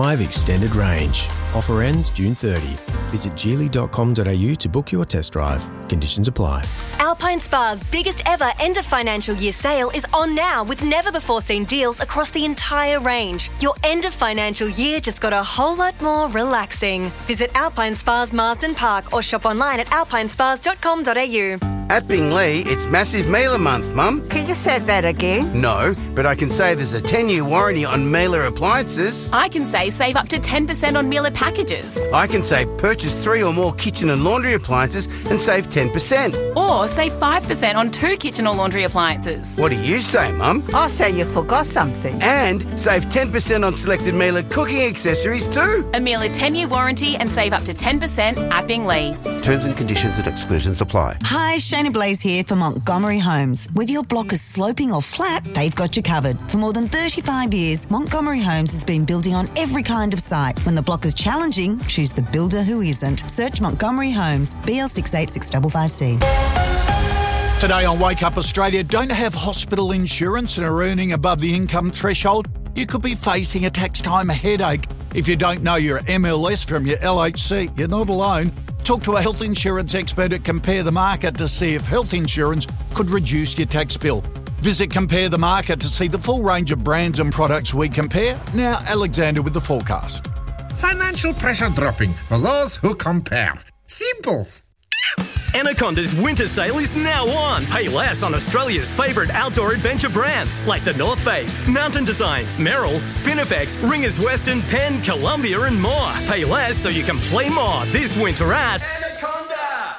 extended range. Offer ends June 30. Visit geely.com.au to book your test drive. Conditions apply. Alpine Spa's biggest ever end of financial year sale is on now with never before seen deals across the entire range. Your end of financial year just got a whole lot more relaxing. Visit Alpine Spa's Marsden Park or shop online at alpinespas.com.au. At Binglee, it's Massive Mailer Month, Mum. Can you say that again? No, but I can say there's a 10-year warranty on Mailer appliances. I can say save up to 10% on Mailer packages. I can say purchase 3 or more kitchen and laundry appliances and save 10%. Or save 5% on 2 kitchen or laundry appliances. What do you say, Mum? I say you forgot something. And save 10% on selected Mailer cooking accessories too. A Mailer 10-year warranty and save up to 10% at Binglee. Terms and conditions and exclusions apply. Hi, Shana Blaze here for Montgomery Homes. Whether your block is sloping or flat, they've got you covered. For more than 35 years, Montgomery Homes has been building on every kind of site. When the block is challenging, choose the builder who isn't. Search Montgomery Homes, BL686555C. Today on Wake Up Australia, don't have hospital insurance and are earning above the income threshold? You could be facing a tax time headache. If you don't know your MLS from your LHC, you're not alone. Talk to a health insurance expert at Compare the Market to see if health insurance could reduce your tax bill. Visit Compare the Market to see the full range of brands and products we compare. Now, Alexander with the forecast. Financial pressure dropping for those who compare. Simples. Anaconda's winter sale is now on. Pay less on Australia's favourite outdoor adventure brands like the North Face, Mountain Designs, Merrill, Spinifex, Ringers Western, Penn, Columbia and more. Pay less so you can play more this winter at Anaconda.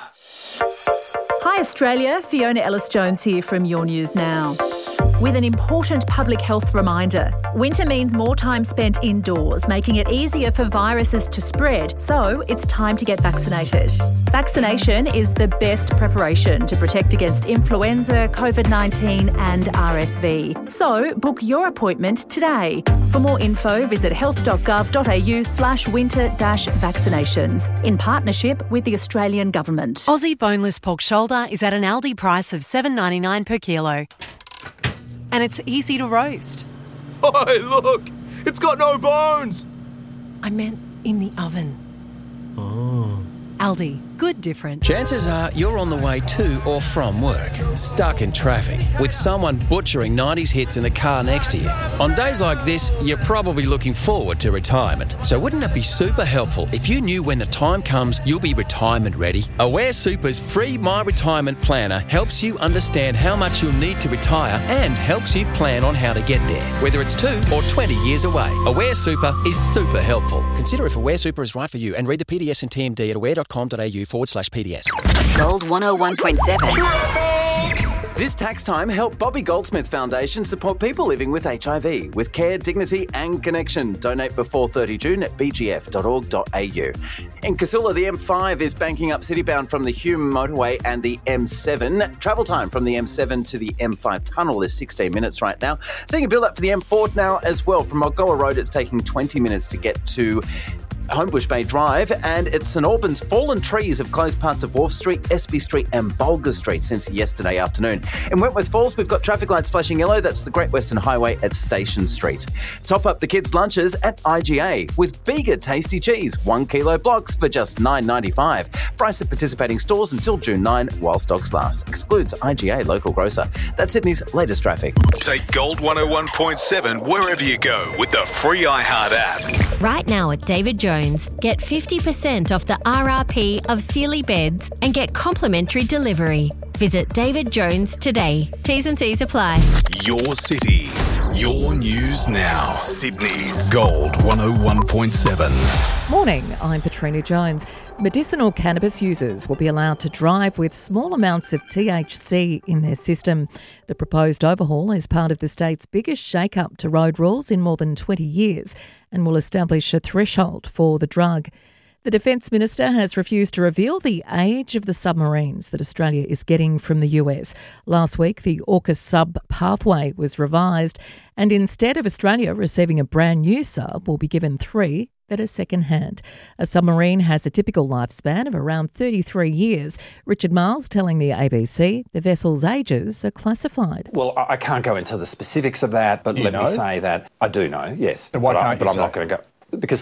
Hi Australia, Fiona Ellis-Jones here from Your News Now. With an important public health reminder. Winter means more time spent indoors, making it easier for viruses to spread, so it's time to get vaccinated. Vaccination is the best preparation to protect against influenza, COVID-19 and RSV. So book your appointment today. For more info, visit health.gov.au/winter-vaccinations in partnership with the Australian Government. Aussie boneless pork shoulder is at an Aldi price of $7.99 per kilo. And it's easy to roast. Oh, look! It's got no bones! I meant in the oven. Oh. Aldi. Good different. Chances are you're on the way to or from work, stuck in traffic, with someone butchering 90s hits in the car next to you. On days like this, you're probably looking forward to retirement. So wouldn't it be super helpful if you knew when the time comes you'll be retirement ready? Aware Super's free My Retirement Planner helps you understand how much you'll need to retire and helps you plan on how to get there, whether it's 2 or 20 years away. Aware Super is super helpful. Consider if Aware Super is right for you and read the PDS and TMD at aware.com.au/PDS. Gold 101.7. This tax time, help Bobby Goldsmith Foundation support people living with HIV with care, dignity and connection. Donate before 30 June at bgf.org.au. In Casula, the M5 is banking up citybound from the Hume motorway and the M7. Travel time from the M7 to the M5 tunnel is 16 minutes right now. Seeing a build-up for the M4 now as well. From Mulgoa Road, it's taking 20 minutes to get to Homebush Bay Drive, and at St Albans, fallen trees have closed parts of Wharf Street, Espy Street and Bulga Street since yesterday afternoon. In Wentworth Falls, we've got traffic lights flashing yellow. That's the Great Western Highway at Station Street. Top up the kids' lunches at IGA with Bega Tasty Cheese, 1 kilo blocks for just $9.95. Price at participating stores until June 9 while stocks last. Excludes IGA local grocer. That's Sydney's latest traffic. Take Gold 101.7 wherever you go with the free iHeart app. Right now at David Jones, get 50% off the RRP of Sealy beds and get complimentary delivery. Visit David Jones today. T's and C's apply. Your city, your news now. Sydney's Gold 101.7. Morning, I'm Patrina Jones. Medicinal cannabis users will be allowed to drive with small amounts of THC in their system. The proposed overhaul is part of the state's biggest shake-up to road rules in more than 20 years and will establish a threshold for the drug. The Defence Minister has refused to reveal the age of the submarines that Australia is getting from the US. Last week, the AUKUS sub pathway was revised, and instead of Australia receiving a brand new sub, will be given 3 that are second-hand. A submarine has a typical lifespan of around 33 years. Richard Miles telling the ABC the vessel's ages are classified. Well, I can't go into the specifics of that, but let me say that I do know, yes. But why can't you I'm not going to go. because